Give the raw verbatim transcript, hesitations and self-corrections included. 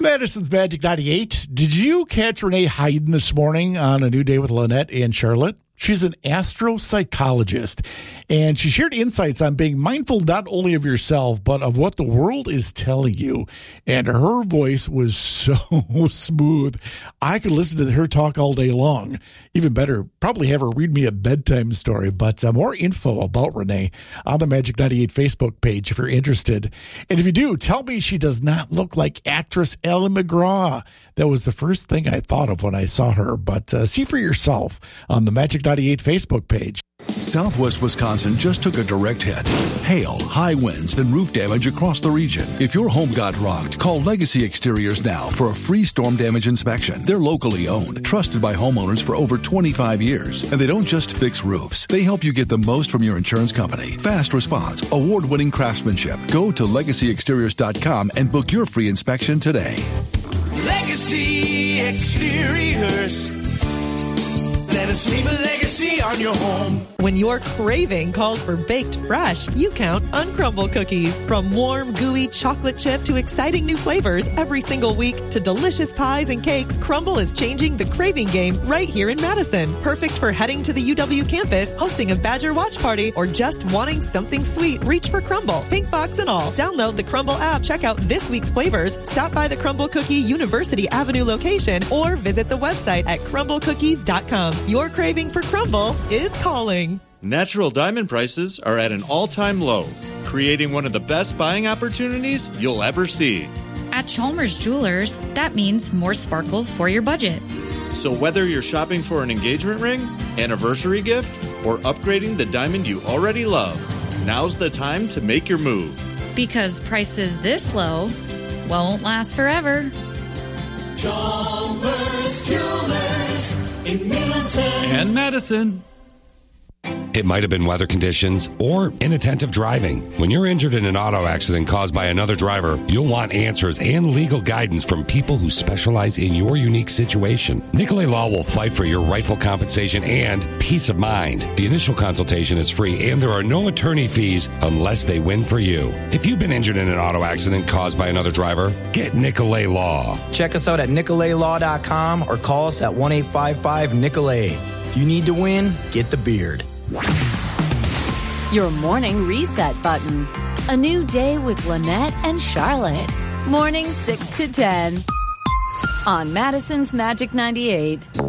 Madison's Magic ninety-eight. Did you catch Renee Hayden this morning on A New Day with Lynette and Charlotte? She's an astropsychologist, and she shared insights on being mindful not only of yourself, but of what the world is telling you. And her voice was so smooth. I could listen to her talk all day long. Even better, probably have her read me a bedtime story. But uh, more info about Renee on the Magic ninety-eight Facebook page if you're interested. And if you do, tell me she does not look like actress Ellen McGraw. That was the first thing I thought of when I saw her. But uh, see for yourself on the Magic ninety-eight Facebook page. Southwest Wisconsin just took a direct hit. Hail, high winds, and roof damage across the region. If your home got rocked, call Legacy Exteriors now for a free storm damage inspection. They're locally owned, trusted by homeowners for over twenty-five years. And they don't just fix roofs. They help you get the most from your insurance company. Fast response, award-winning craftsmanship. Go to legacy exteriors dot com and book your free inspection today. Legacy Exteriors. Let us leave a legacy on your home. When your craving calls for baked fresh, you count Uncrumble cookies. From warm, gooey chocolate chip to exciting new flavors every single week to delicious pies and cakes, Crumble is changing the craving game right here in Madison. Perfect for heading to the U W campus, hosting a Badger watch party, or just wanting something sweet. Reach for Crumble, pink box and all. Download the Crumble app, check out this week's flavors, stop by the Crumble Cookie University Avenue location, or visit the website at crumble cookies dot com. Your craving for Crumble is calling. Natural diamond prices are at an all-time low, creating one of the best buying opportunities you'll ever see. At Chalmers Jewelers, that means more sparkle for your budget. So whether you're shopping for an engagement ring, anniversary gift, or upgrading the diamond you already love, now's the time to make your move. Because prices this low won't last forever. Chalmers Jewelers in Middleton and Madison. It might have been weather conditions or inattentive driving. When you're injured in an auto accident caused by another driver, you'll want answers and legal guidance from people who specialize in your unique situation. Nicolay Law will fight for your rightful compensation and peace of mind. The initial consultation is free, and there are no attorney fees unless they win for you. If you've been injured in an auto accident caused by another driver, get Nicolay Law. Check us out at nicolay law dot com or call us at one eight five five Nicolay. If you need to win, get the beard. Your morning reset button. A new day with Lynette and Charlotte. Morning six to ten. On Madison's Magic ninety-eight.